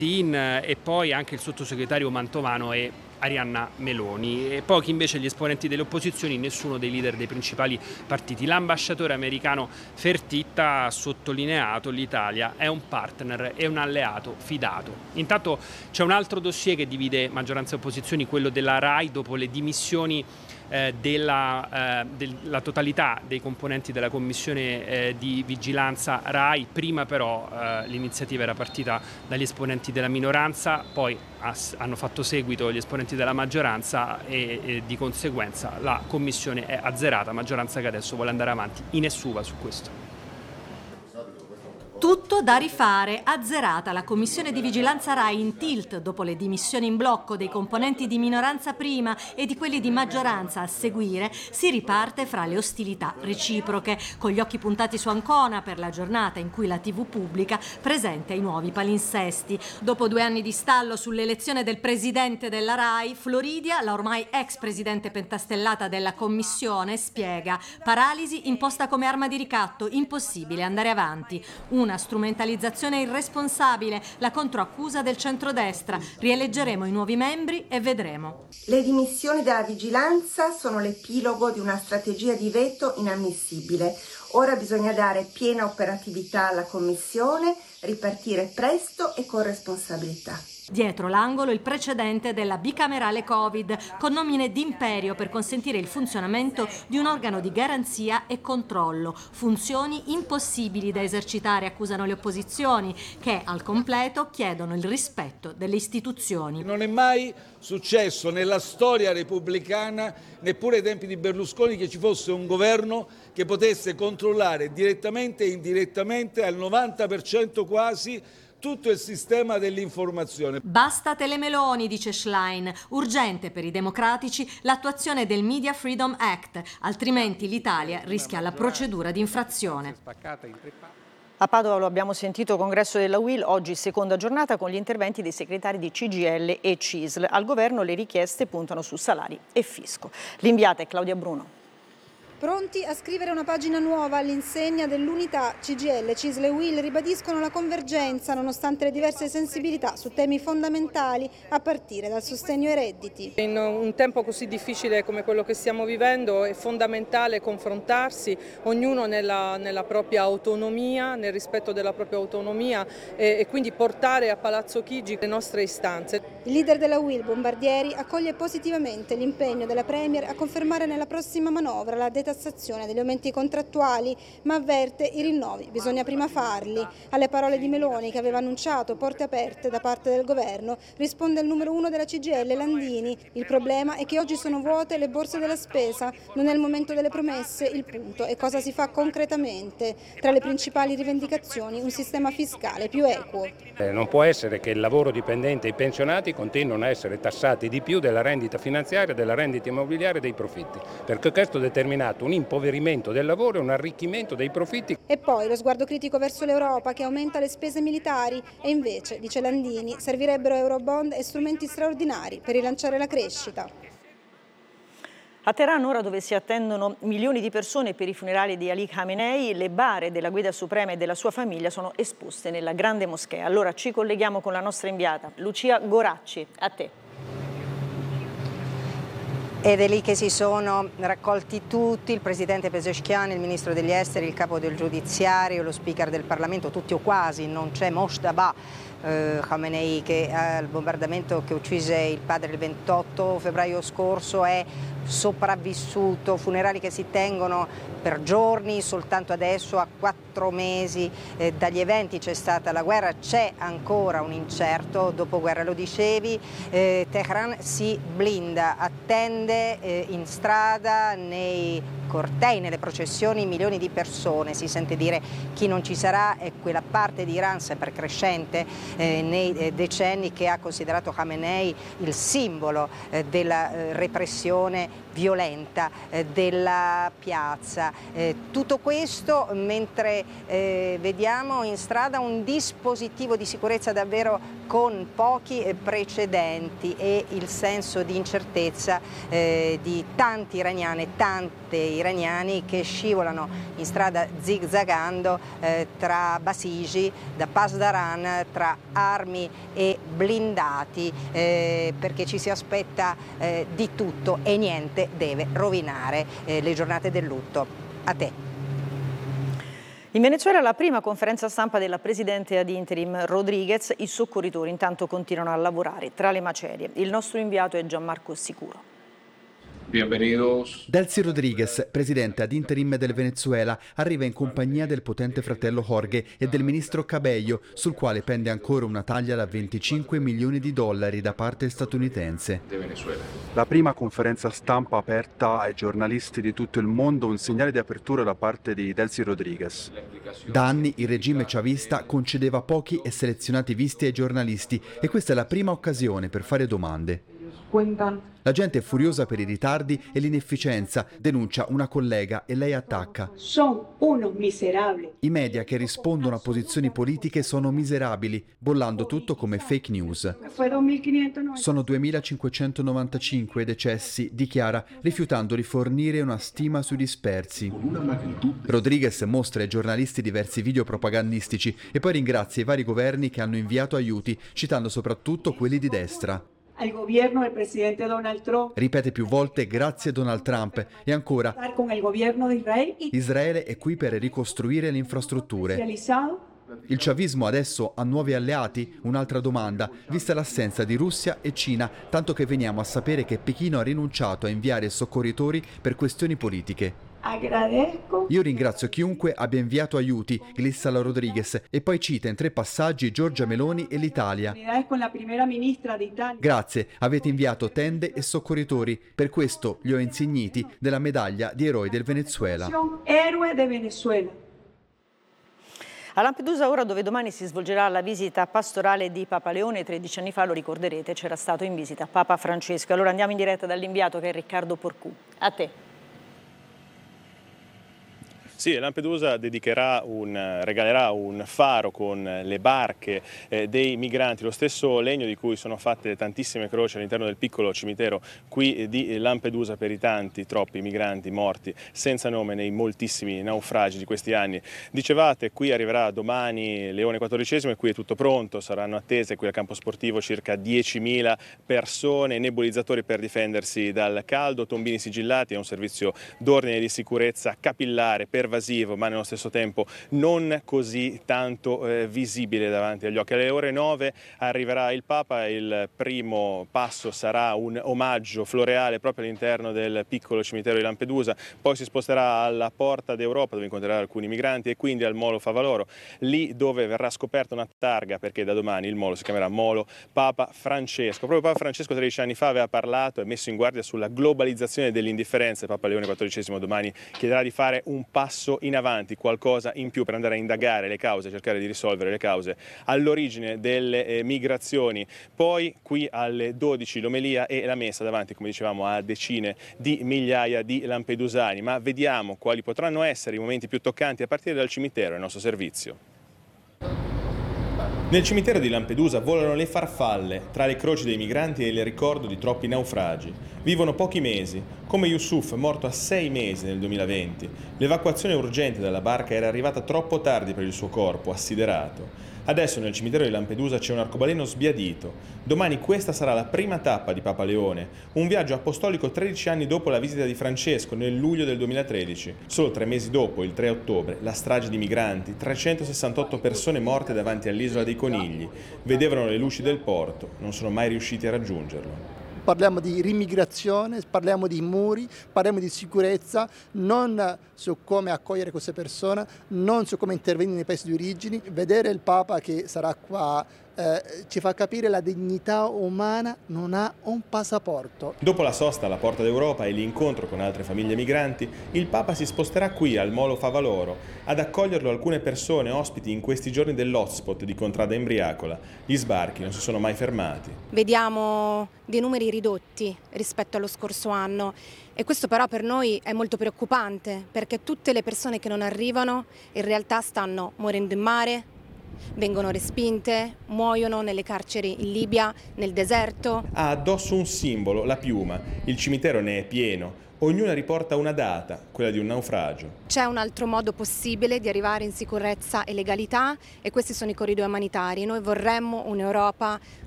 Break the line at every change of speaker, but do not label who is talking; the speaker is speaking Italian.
e poi anche il sottosegretario Mantovano e Arianna Meloni, e pochi invece gli esponenti delle opposizioni, nessuno dei leader dei principali partiti. L'ambasciatore americano Fertitta ha sottolineato: l'Italia è un partner e un alleato fidato. Intanto c'è un altro dossier che divide maggioranza e opposizioni, quello della RAI, dopo le dimissioni della totalità dei componenti della commissione di vigilanza RAI. Prima però l'iniziativa era partita dagli esponenti della minoranza, poi hanno fatto seguito gli esponenti della maggioranza e di conseguenza la commissione è azzerata, maggioranza che adesso vuole andare avanti in essuva su questo.
Tutto da rifare. Azzerata la commissione di vigilanza RAI in tilt dopo le dimissioni in blocco dei componenti di minoranza prima e di quelli di maggioranza a seguire. Si riparte fra le ostilità reciproche, con gli occhi puntati su Ancona per la giornata in cui la TV pubblica presenta i nuovi palinsesti. Dopo 2 anni di stallo sull'elezione del presidente della RAI, Floridia, la ormai ex presidente pentastellata della commissione, spiega: paralisi imposta come arma di ricatto, impossibile andare avanti. Una strumentalizzazione irresponsabile, la controaccusa del centrodestra. Rieleggeremo i nuovi membri e vedremo.
Le dimissioni dalla vigilanza sono l'epilogo di una strategia di veto inammissibile. Ora bisogna dare piena operatività alla Commissione, ripartire presto e con responsabilità.
Dietro l'angolo il precedente della bicamerale Covid, con nomine d'imperio per consentire il funzionamento di un organo di garanzia e controllo. Funzioni impossibili da esercitare, accusano le opposizioni, che al completo chiedono il rispetto delle istituzioni.
Non è mai successo nella storia repubblicana, neppure ai tempi di Berlusconi, che ci fosse un governo che potesse controllare direttamente e indirettamente al 90% quasi tutto il sistema dell'informazione.
Basta telemeloni, dice Schlein. Urgente per i democratici l'attuazione del Media Freedom Act, altrimenti l'Italia rischia la procedura di infrazione.
A Padova, lo abbiamo sentito, congresso della UIL, oggi seconda giornata con gli interventi dei segretari di CGIL e CISL. Al governo le richieste puntano su salari e fisco. L'inviata è Claudia Bruno.
Pronti a scrivere una pagina nuova all'insegna dell'unità, CGIL, CISL e UIL ribadiscono la convergenza nonostante le diverse sensibilità su temi fondamentali a partire dal sostegno ai redditi.
In un tempo così difficile come quello che stiamo vivendo è fondamentale confrontarsi, ognuno nella propria autonomia, nel rispetto della propria autonomia e quindi portare a Palazzo Chigi le nostre istanze.
Il leader della UIL, Bombardieri, accoglie positivamente l'impegno della Premier a confermare nella prossima manovra la detassazione degli aumenti contrattuali, ma avverte: i rinnovi bisogna prima farli. Alle parole di Meloni, che aveva annunciato porte aperte da parte del governo, risponde il numero 1 della CGIL, Landini: il problema è che oggi sono vuote le borse della spesa, non è il momento delle promesse, il punto è cosa si fa concretamente. Tra le principali rivendicazioni un sistema fiscale più equo.
Non può essere che il lavoro dipendente e i pensionati continuino a essere tassati di più della rendita finanziaria, della rendita immobiliare e dei profitti, perché questo ha determinato un impoverimento del lavoro e un arricchimento dei profitti.
E poi lo sguardo critico verso l'Europa, che aumenta le spese militari, e invece, dice Landini, servirebbero eurobond e strumenti straordinari per rilanciare la crescita.
A Teheran, ora, dove si attendono milioni di persone per i funerali di Ali Khamenei, le bare della guida suprema e della sua famiglia sono esposte nella grande moschea. Allora ci colleghiamo con la nostra inviata, Lucia Goracci. A te.
Ed è lì che si sono raccolti tutti: il presidente Pezeshkian, il ministro degli esteri, il capo del giudiziario, lo speaker del Parlamento, tutti o quasi. Non c'è Moshtaba Khamenei, che al bombardamento che uccise il padre il 28 febbraio scorso è sopravvissuto. Funerali che si tengono per giorni, soltanto adesso, a 4 mesi dagli eventi. C'è stata la guerra, c'è ancora un incerto dopoguerra, lo dicevi. Teheran si blinda, attende in strada, nei cortei, nelle processioni, milioni di persone. Si sente dire: chi non ci sarà è quella parte di Iran sempre crescente nei decenni che ha considerato Khamenei il simbolo della repressione violenta della piazza. Tutto questo mentre vediamo in strada un dispositivo di sicurezza davvero con pochi precedenti e il senso di incertezza di tanti iraniane e tante iraniani che scivolano in strada zigzagando tra Basigi, da Pasdaran, tra armi e blindati, perché ci si aspetta di tutto e niente deve rovinare le giornate del lutto. A te.
In Venezuela la prima conferenza stampa della presidente ad interim Rodríguez, i soccorritori intanto continuano a lavorare tra le macerie. Il nostro inviato è Gianmarco Sicuro.
Bienvenidos. Delcy Rodríguez, presidente ad interim del Venezuela, arriva in compagnia del potente fratello Jorge e del ministro Cabello, sul quale pende ancora una taglia da $25 milioni da parte statunitense.
La prima conferenza stampa aperta ai giornalisti di tutto il mondo, un segnale di apertura da parte di Delcy Rodríguez.
Da anni il regime chavista concedeva pochi e selezionati visti ai giornalisti e questa è la prima occasione per fare domande. La gente è furiosa per i ritardi e l'inefficienza, denuncia una collega e lei attacca. I media che rispondono a posizioni politiche sono miserabili, bollando tutto come fake news. Sono 2.595 decessi, dichiara, rifiutando di fornire una stima sui dispersi. Rodríguez mostra ai giornalisti diversi video propagandistici e poi ringrazia i vari governi che hanno inviato aiuti, citando soprattutto quelli di destra.
Al governo del presidente Donald Trump.
Ripete più volte grazie Donald Trump e ancora Israele è qui per ricostruire le infrastrutture. Il chavismo adesso ha nuovi alleati? Un'altra domanda, vista l'assenza di Russia e Cina, tanto che veniamo a sapere che Pechino ha rinunciato a inviare soccorritori per questioni politiche. Io ringrazio chiunque abbia inviato aiuti, glissa la Rodríguez, e poi cita in 3 passaggi Giorgia Meloni e l'Italia. Grazie, avete inviato tende e soccorritori, per questo li ho insigniti della medaglia di eroe del Venezuela.
A Lampedusa ora, dove domani si svolgerà la visita pastorale di Papa Leone, 13 anni fa, lo ricorderete, c'era stato in visita Papa Francesco. Allora andiamo in diretta dall'inviato che è Riccardo Porcù. A te.
Sì, Lampedusa regalerà un faro con le barche dei migranti, lo stesso legno di cui sono fatte tantissime croci all'interno del piccolo cimitero qui di Lampedusa per i troppi migranti morti senza nome nei moltissimi naufragi di questi anni. Dicevate, qui arriverà domani Leone XIV e qui è tutto pronto, saranno attese qui al campo sportivo circa 10.000 persone, nebulizzatori per difendersi dal caldo, tombini sigillati e un servizio d'ordine e di sicurezza capillare, pervasivo, ma nello stesso tempo non così tanto visibile davanti agli occhi. Alle ore 9 arriverà il Papa, il primo passo sarà un omaggio floreale proprio all'interno del piccolo cimitero di Lampedusa, poi si sposterà alla Porta d'Europa dove incontrerà alcuni migranti e quindi al Molo Favaloro, lì dove verrà scoperta una targa, perché da domani il molo si chiamerà Molo Papa Francesco. Proprio Papa Francesco 13 anni fa aveva parlato e messo in guardia sulla globalizzazione dell'indifferenza. Papa Leone XIV domani chiederà di fare un passo in avanti, qualcosa in più per andare a indagare le cause, cercare di risolvere le cause all'origine delle migrazioni. Poi qui alle 12 l'omelia e la messa davanti, come dicevamo, a decine di migliaia di lampedusani, ma vediamo quali potranno essere i momenti più toccanti a partire dal cimitero al nostro servizio. Nel cimitero di Lampedusa volano le farfalle tra le croci dei migranti e il ricordo di troppi naufragi. Vivono pochi mesi, come Yusuf, morto a 6 mesi nel 2020. L'evacuazione urgente dalla barca era arrivata troppo tardi per il suo corpo, assiderato. Adesso nel cimitero di Lampedusa c'è un arcobaleno sbiadito. Domani questa sarà la prima tappa di Papa Leone, un viaggio apostolico 13 anni dopo la visita di Francesco nel luglio del 2013. Solo 3 mesi dopo, il 3 ottobre, la strage di migranti, 368 persone morte davanti all'isola dei Conigli. Vedevano le luci del porto, non sono mai riusciti a raggiungerlo.
Parliamo di rimmigrazione, parliamo di muri, parliamo di sicurezza, non su come accogliere queste persone, non su come intervenire nei paesi di origine. Vedere il Papa che sarà qua ci fa capire la dignità umana non ha un passaporto.
Dopo la sosta alla Porta d'Europa e l'incontro con altre famiglie migranti, il Papa si sposterà qui al Molo Favaloro ad accoglierlo alcune persone ospiti in questi giorni dell'hotspot di Contrada Imbriacola. Gli sbarchi non si sono mai fermati.
Vediamo dei numeri ridotti rispetto allo scorso anno e questo però per noi è molto preoccupante, perché tutte le persone che non arrivano in realtà stanno morendo in mare, vengono respinte, muoiono nelle carceri in Libia, nel deserto.
Ha addosso un simbolo, la piuma. Il cimitero ne è pieno. Ognuna riporta una data, quella di un naufragio.
C'è un altro modo possibile di arrivare in sicurezza e legalità e questi sono i corridoi umanitari. Noi vorremmo un'Europa